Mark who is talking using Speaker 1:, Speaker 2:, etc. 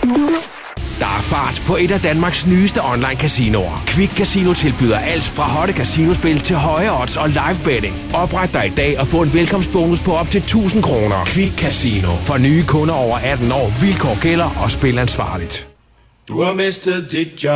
Speaker 1: Der er fart på et af Danmarks nyeste online-casinoer. Quick Casino tilbyder alt fra hotte casinospil til høje odds og live betting. Opret dig i dag og få en velkomstbonus på op til 1.000 kroner. Quick Casino. For nye kunder over 18 år. Vilkår gælder og spil ansvarligt.
Speaker 2: Du har mistet dit job.